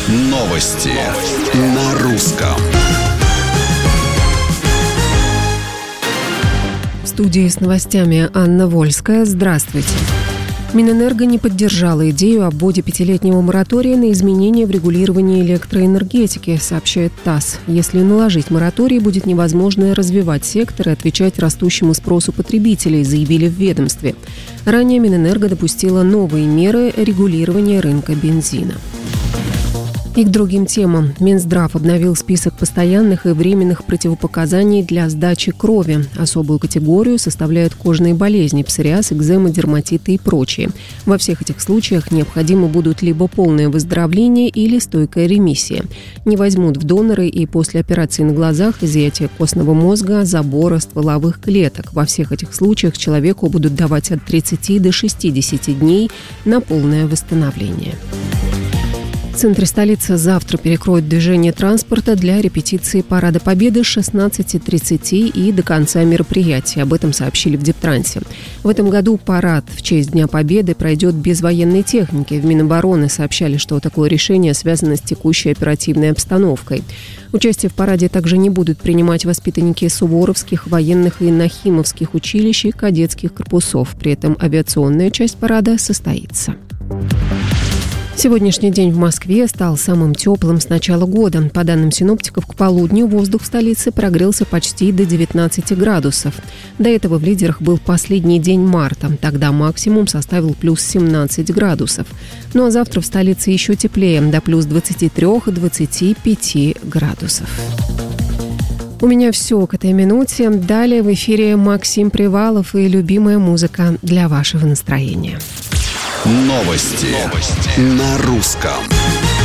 Новости на русском. В студии с новостями Анна Вольская. Здравствуйте. Минэнерго не поддержала идею о вводе 5-летнего моратория на изменения в регулировании электроэнергетики, сообщает ТАСС. Если наложить мораторий, будет невозможно развивать сектор и отвечать растущему спросу потребителей, заявили в ведомстве. Ранее Минэнерго допустила новые меры регулирования рынка бензина. И к другим темам. Минздрав обновил список постоянных и временных противопоказаний для сдачи крови. Особую категорию составляют кожные болезни, псориаз, экзема, дерматиты и прочие. Во всех этих случаях необходимы будут либо полное выздоровление или стойкая ремиссия. Не возьмут в доноры и после операции на глазах, изъятия костного мозга, забора стволовых клеток. Во всех этих случаях человеку будут давать от 30 до 60 дней на полное восстановление. В центре столицы завтра перекроют движение транспорта для репетиции Парада Победы с 16:30 и до конца мероприятия. Об этом сообщили в Дептрансе. В этом году парад в честь Дня Победы пройдет без военной техники. В Минобороны сообщали, что такое решение связано с текущей оперативной обстановкой. Участие в параде также не будут принимать воспитанники суворовских, военных и нахимовских училищ и кадетских корпусов. При этом авиационная часть парада состоится. Сегодняшний день в Москве стал самым теплым с начала года. По данным синоптиков, к полудню воздух в столице прогрелся почти до 19 градусов. До этого в лидерах был последний день марта. Тогда максимум составил плюс 17 градусов. Ну а завтра в столице еще теплее, до плюс 23-25 градусов. У меня все к этой минуте. Далее в эфире Максим Привалов и любимая музыка для вашего настроения. Новости на русском.